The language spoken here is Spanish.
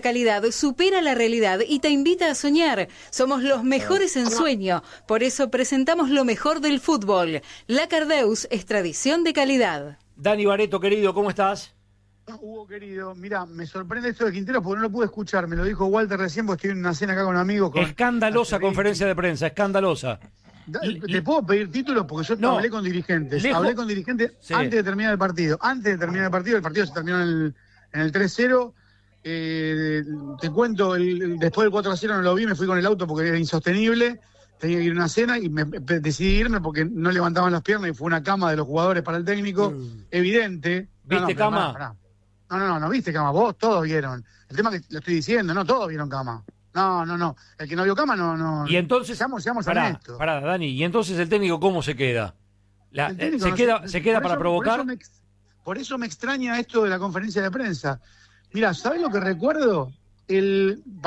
calidad supera la realidad y te invita a soñar. Somos los mejores en sueño, por eso presentamos lo mejor del fútbol. La Cardeus es tradición de calidad. Dani Barreto, querido, ¿cómo estás? Hugo, querido, mira, me sorprende esto de Quintero porque no lo pude escuchar, me lo dijo Walter recién porque estoy en una cena acá con amigos. Escandalosa conferencia de prensa, escandalosa. ¿Te puedo pedir títulos? Porque yo hablé con dirigentes. Hablé con dirigentes antes de terminar el partido. El partido se terminó en el 3-0. Te cuento, después del 4-0 no lo vi, me fui con el auto porque era insostenible. Tenía que ir a una cena y decidí irme porque no levantaban las piernas y fue una cama de los jugadores para el técnico. Evidente. ¿Viste cama? No viste cama, vos todos vieron. El tema que lo estoy diciendo, no todos vieron cama. No. El que no vio cama no. Y entonces, seamos honestos. Pará, Dani. ¿Y entonces el técnico cómo se queda? ¿Se queda para provocar? Por eso me extraña esto de la conferencia de prensa. Mirá, ¿sabés lo que recuerdo?